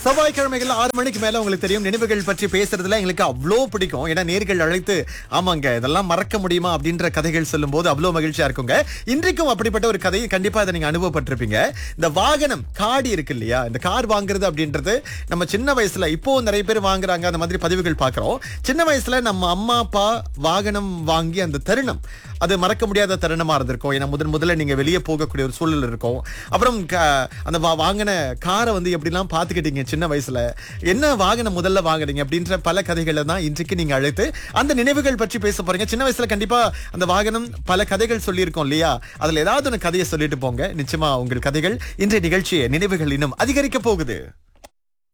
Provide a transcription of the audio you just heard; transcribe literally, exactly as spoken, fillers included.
செவ்வாய்க்கிழமைகள் ஆறு மணிக்கு மேல உங்களுக்கு தெரியும் நினைவுகள் பற்றி பேசுறதுல எங்களுக்கு அவ்வளோ பிடிக்கும். ஏன்னா நேர்கள் அழைத்து ஆமாங்க இதெல்லாம் மறக்க முடியுமா அப்படின்ற கதைகள் சொல்லும் போது அவ்வளோ மகிழ்ச்சியா இருக்குங்க. இன்றைக்கும் அப்படிப்பட்ட ஒரு கதையை கண்டிப்பா அதை நீங்க அனுபவப்பட்டிருப்பீங்க. இந்த வாகனம் காடி இருக்கு இல்லையா, இந்த கார் வாங்குறது அப்படின்றது நம்ம சின்ன வயசுல இப்போ நிறைய பேர் வாங்குறாங்க, அந்த மாதிரி பதிவுகள் பாக்குறோம். சின்ன வயசுல நம்ம அம்மா அப்பா வாகனம் வாங்கி அந்த தருணம் அது மறக்க முடியாத தருணமா இருந்திருக்கும். ஏன்னா முதன் முதல்ல நீங்க வெளியே போகக்கூடிய ஒரு சூழல் இருக்கும். அப்புறம் அந்த வாங்கின காரை வந்து எப்படிலாம் பாத்துக்கிட்டீங்க சின்ன வயசுல, என்ன வாகனம் முதல்ல வாங்குறீங்க அப்படின்ற பல கதைகளை தான் இன்றைக்கு நீங்க அழைத்து அந்த நினைவுகள் பற்றி பேச போறீங்க. சின்ன வயசுல கண்டிப்பா அந்த வாகனம் பல கதைகள் சொல்லியிருக்கோம் இல்லையா, அதுல ஏதாவது ஒரு கதையை சொல்லிட்டு போங்க. நிச்சயமா உங்கள் கதைகள் இன்றைய நிகழ்ச்சியை நினைவுகள் இன்னும் அதிகரிக்க போகுது.